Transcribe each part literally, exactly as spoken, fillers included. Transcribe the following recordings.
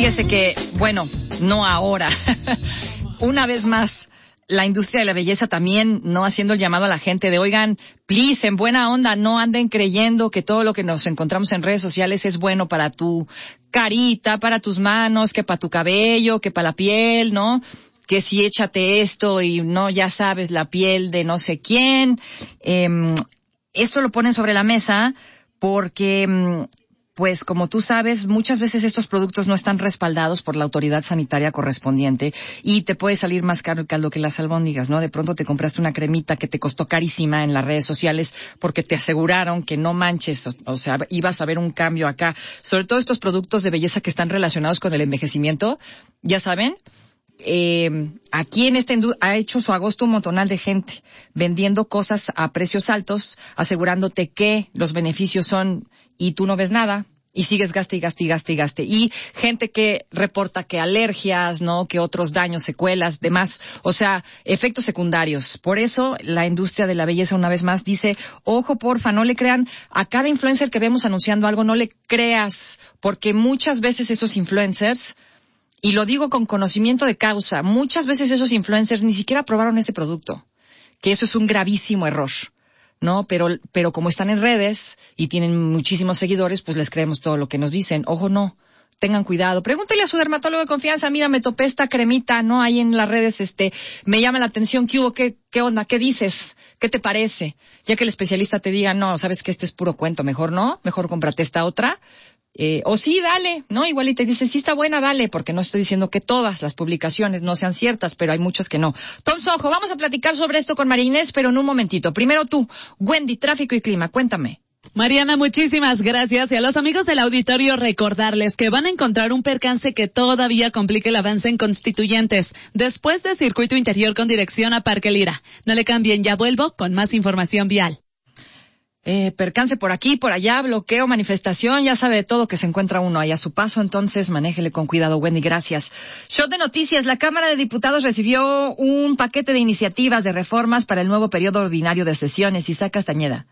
Fíjese que, bueno, no ahora. Una vez más, la industria de la belleza también, no haciendo el llamado a la gente de, oigan, please, en buena onda, no anden creyendo que todo lo que nos encontramos en redes sociales es bueno para tu carita, para tus manos, que para tu cabello, que para la piel, ¿no? Que si échate esto y no, ya sabes, la piel de no sé quién. Eh, esto lo ponen sobre la mesa porque, pues como tú sabes, muchas veces estos productos no están respaldados por la autoridad sanitaria correspondiente y te puede salir más caro el caldo que las albóndigas, ¿no? De pronto te compraste una cremita que te costó carísima en las redes sociales porque te aseguraron que no manches, o, o sea, ibas a ver un cambio acá. Sobre todo estos productos de belleza que están relacionados con el envejecimiento, ya saben. Eh, aquí en esta industria ha hecho su agosto un montonal de gente vendiendo cosas a precios altos, asegurándote que los beneficios son y tú no ves nada y sigues gaste y gaste y gaste y gaste. Y gente que reporta que alergias, ¿no? Que otros daños, secuelas, demás. O sea, efectos secundarios. Por eso la industria de la belleza una vez más dice, ojo porfa, no le crean a cada influencer que vemos anunciando algo, no le creas, porque muchas veces esos influencers, y lo digo con conocimiento de causa, muchas veces esos influencers ni siquiera probaron ese producto, que eso es un gravísimo error, ¿no? Pero, pero como están en redes y tienen muchísimos seguidores, pues les creemos todo lo que nos dicen. Ojo, no, tengan cuidado. Pregúntele a su dermatólogo de confianza, mira, me topé esta cremita, ¿no? Ahí en las redes, este, me llama la atención, ¿qué hubo? ¿Qué, qué onda? ¿Qué dices? ¿Qué te parece? Ya que el especialista te diga, no, sabes que este es puro cuento, mejor no, mejor cómprate esta otra. Eh, o sí, dale, ¿no? Igual y te dice, sí está buena, dale, porque no estoy diciendo que todas las publicaciones no sean ciertas, pero hay muchas que no. Entonces, ojo, vamos a platicar sobre esto con María Inés, pero en un momentito. Primero tú, Wendy, tráfico y clima, cuéntame. Mariana, muchísimas gracias. Y a los amigos del auditorio recordarles que van a encontrar un percance que todavía complica el avance en Constituyentes, después de circuito interior con dirección a Parque Lira. No le cambien, ya vuelvo con más información vial. Eh, percance por aquí, por allá, bloqueo, manifestación, ya sabe de todo que se encuentra uno ahí a su paso, entonces manéjele con cuidado, Wendy, gracias. Shot de noticias, la Cámara de Diputados recibió un paquete de iniciativas de reformas para el nuevo periodo ordinario de sesiones. Isaac Castañeda.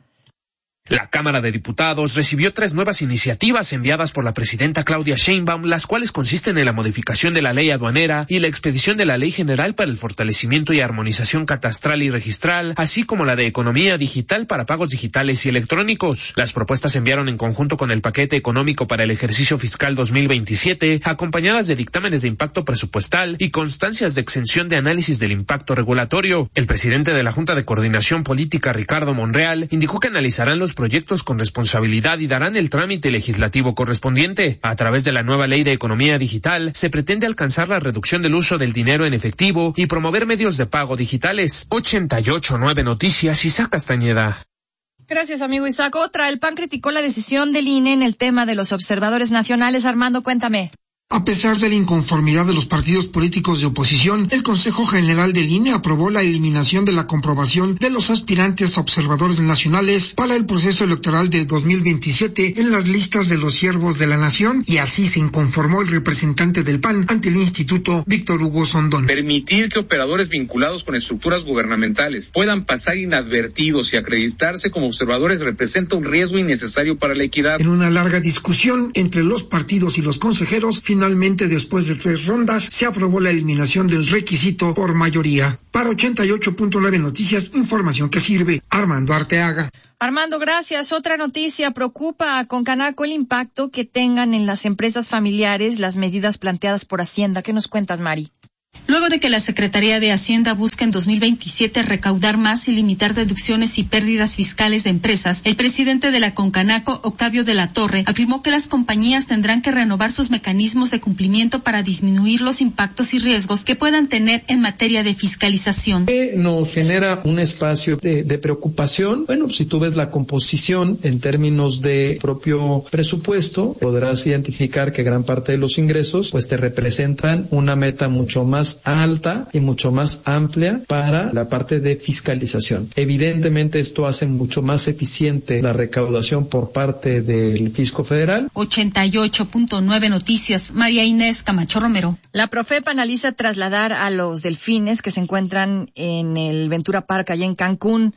La Cámara de Diputados recibió tres nuevas iniciativas enviadas por la presidenta Claudia Sheinbaum, las cuales consisten en la modificación de la ley aduanera y la expedición de la Ley General para el fortalecimiento y armonización catastral y registral, así como la de economía digital para pagos digitales y electrónicos. Las propuestas se enviaron en conjunto con el paquete económico para el ejercicio fiscal dos mil veintisiete, acompañadas de dictámenes de impacto presupuestal y constancias de exención de análisis del impacto regulatorio. El presidente de la Junta de Coordinación Política, Ricardo Monreal, indicó que analizarán los proyectos con responsabilidad y darán el trámite legislativo correspondiente. A través de la nueva ley de economía digital, se pretende alcanzar la reducción del uso del dinero en efectivo y promover medios de pago digitales. ochenta y ocho punto nueve Noticias, Isaac Castañeda. Gracias, amigo Isaac. Otra, el P A N criticó la decisión del I N E en el tema de los observadores nacionales. Armando, cuéntame. A pesar de la inconformidad de los partidos políticos de oposición, el Consejo General del I N E aprobó la eliminación de la comprobación de los aspirantes a observadores nacionales para el proceso electoral del dos mil veintisiete en las listas de los siervos de la nación, y así se inconformó el representante del P A N ante el Instituto, Víctor Hugo Sondón. Permitir que operadores vinculados con estructuras gubernamentales puedan pasar inadvertidos y acreditarse como observadores representa un riesgo innecesario para la equidad. En una larga discusión entre los partidos y los consejeros, finalmente, después de tres rondas, se aprobó la eliminación del requisito por mayoría. Para ochenta y ocho punto nueve Noticias, información que sirve. Armando Arteaga. Armando, gracias. Otra noticia, preocupa a Concanaco el impacto que tengan en las empresas familiares las medidas planteadas por Hacienda. ¿Qué nos cuentas, Mari? Luego de que la Secretaría de Hacienda busca en dos mil veintisiete recaudar más y limitar deducciones y pérdidas fiscales de empresas, el presidente de la Concanaco, Octavio de la Torre, afirmó que las compañías tendrán que renovar sus mecanismos de cumplimiento para disminuir los impactos y riesgos que puedan tener en materia de fiscalización. Nos genera un espacio de, de preocupación. Bueno, si tú ves la composición en términos de propio presupuesto, podrás identificar que gran parte de los ingresos pues te representan una meta mucho más alta y mucho más amplia para la parte de fiscalización. Evidentemente esto hace mucho más eficiente la recaudación por parte del Fisco Federal. ochenta y ocho punto nueve Noticias, María Inés Camacho Romero. La Profep analiza trasladar a los delfines que se encuentran en el Ventura Park allá en Cancún,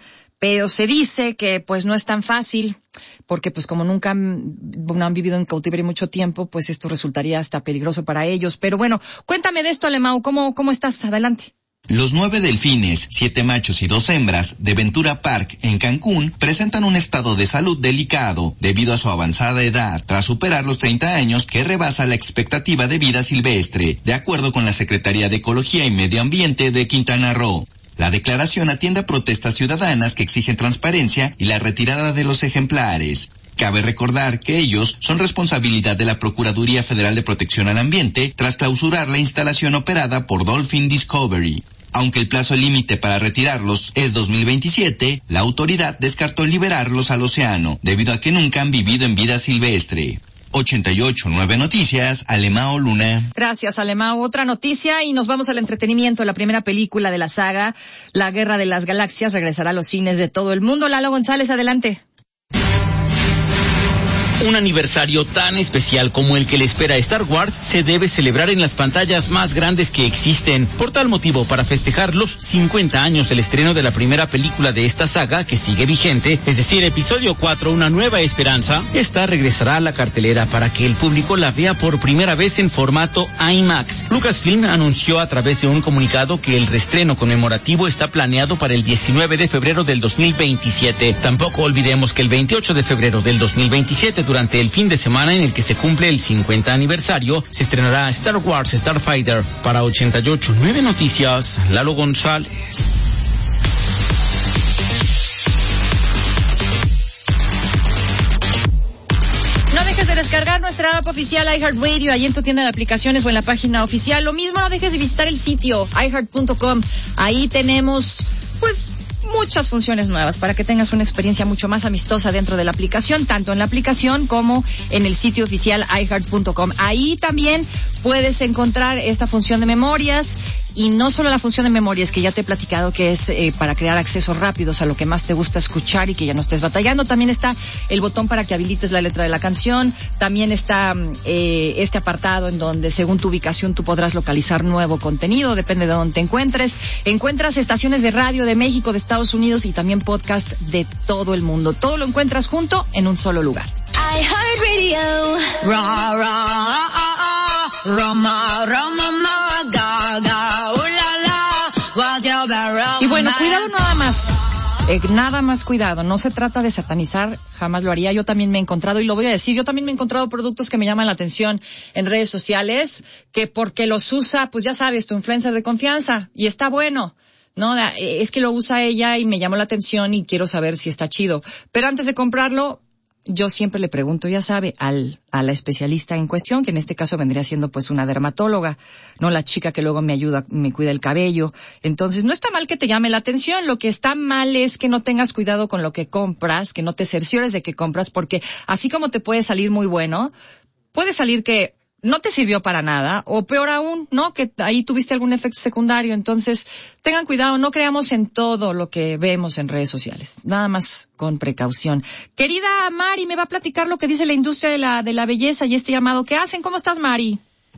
Pero se dice que pues no es tan fácil, porque pues como nunca han, no han vivido en cautiverio mucho tiempo, pues esto resultaría hasta peligroso para ellos. Pero bueno, cuéntame de esto, Alemão, ¿cómo, cómo estás? Adelante. Los nueve delfines, siete machos y dos hembras de Ventura Park en Cancún presentan un estado de salud delicado debido a su avanzada edad, tras superar los treinta años que rebasa la expectativa de vida silvestre, de acuerdo con la Secretaría de Ecología y Medio Ambiente de Quintana Roo. La declaración atiende a protestas ciudadanas que exigen transparencia y la retirada de los ejemplares. Cabe recordar que ellos son responsabilidad de la Procuraduría Federal de Protección al Ambiente tras clausurar la instalación operada por Dolphin Discovery. Aunque el plazo límite para retirarlos es dos mil veintisiete, la autoridad descartó liberarlos al océano, debido a que nunca han vivido en vida silvestre. ochenta y ocho punto nueve Noticias, Alemão Luna. Gracias, Alemão. Otra noticia y nos vamos al entretenimiento. La primera película de la saga, La Guerra de las Galaxias, regresará a los cines de todo el mundo. Lalo González, adelante. Un aniversario tan especial como el que le espera a Star Wars se debe celebrar en las pantallas más grandes que existen. Por tal motivo, para festejar los cincuenta años del estreno de la primera película de esta saga, que sigue vigente, es decir, episodio cuatro, Una Nueva Esperanza, esta regresará a la cartelera para que el público la vea por primera vez en formato IMAX. Lucasfilm anunció a través de un comunicado que el reestreno conmemorativo está planeado para el diecinueve de febrero del dos mil veintisiete. Tampoco olvidemos que el veintiocho de febrero del dos mil veintisiete, durante el fin de semana en el que se cumple el cincuenta aniversario, se estrenará Star Wars Starfighter. Para ochenta y ocho punto nueve Noticias, Lalo González. No dejes de descargar nuestra app oficial iHeartRadio ahí en tu tienda de aplicaciones o en la página oficial. Lo mismo, no dejes de visitar el sitio i heart punto com. Ahí tenemos, pues, muchas funciones nuevas para que tengas una experiencia mucho más amistosa dentro de la aplicación, tanto en la aplicación como en el sitio oficial i heart punto com. Ahí también puedes encontrar esta función de memorias, y no solo la función de memorias que ya te he platicado, que es eh, para crear accesos rápidos a lo que más te gusta escuchar y que ya no estés batallando. También está el botón para que habilites la letra de la canción. También está eh, este apartado en donde según tu ubicación tú podrás localizar nuevo contenido, depende de dónde te encuentres. Encuentras estaciones de radio de México, de Estados Unidos y también podcast de todo el mundo. Todo lo encuentras junto en un solo lugar. iHeartRadio. Ra, ra, ah, ah, Roma, Roma, ma, ga, ga, uh, la, la, y bueno, cuidado nada más. Eh, nada más cuidado, no se trata de satanizar, jamás lo haría. Yo también me he encontrado, y lo voy a decir, yo también me he encontrado productos que me llaman la atención en redes sociales, que porque los usa, pues ya sabes, tu influencer de confianza, y está bueno. No, es que lo usa ella y me llamó la atención y quiero saber si está chido. Pero antes de comprarlo, yo siempre le pregunto, ya sabe, al, a la especialista en cuestión, que en este caso vendría siendo pues una dermatóloga, no la chica que luego me ayuda, me cuida el cabello. Entonces, no está mal que te llame la atención, lo que está mal es que no tengas cuidado con lo que compras, que no te cerciores de que compras, porque así como te puede salir muy bueno, puede salir que no te sirvió para nada, o peor aún, ¿no? Que ahí tuviste algún efecto secundario. Entonces, tengan cuidado, no creamos en todo lo que vemos en redes sociales. Nada más con precaución. Querida Mari, me va a platicar lo que dice la industria de la, de la belleza y este llamado que hacen. ¿Cómo estás, Mari?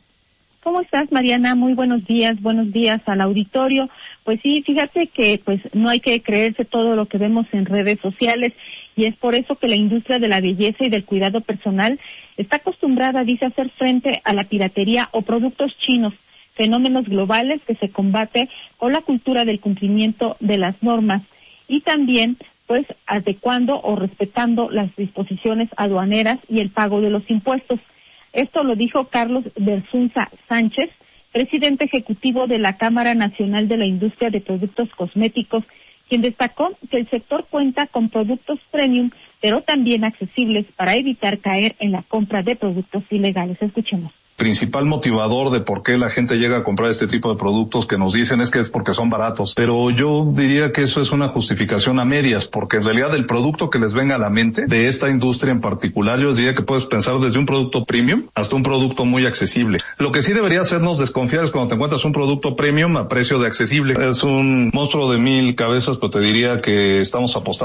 ¿Cómo estás, Mariana? Muy buenos días, buenos días al auditorio. Pues sí, fíjate que pues no hay que creerse todo lo que vemos en redes sociales, y es por eso que la industria de la belleza y del cuidado personal está acostumbrada, dice, a hacer frente a la piratería o productos chinos, fenómenos globales que se combate con la cultura del cumplimiento de las normas y también pues adecuando o respetando las disposiciones aduaneras y el pago de los impuestos. Esto lo dijo Carlos Bersunza Sánchez, presidente ejecutivo de la Cámara Nacional de la Industria de Productos Cosméticos, quien destacó que el sector cuenta con productos premium, pero también accesibles para evitar caer en la compra de productos ilegales. Escuchemos. Principal motivador de por qué la gente llega a comprar este tipo de productos que nos dicen es que es porque son baratos, pero yo diría que eso es una justificación a medias, porque en realidad el producto que les venga a la mente de esta industria en particular, yo diría que puedes pensar desde un producto premium hasta un producto muy accesible. Lo que sí debería hacernos desconfiar es cuando te encuentras un producto premium a precio de accesible. Es un monstruo de mil cabezas, pero te diría que estamos apostando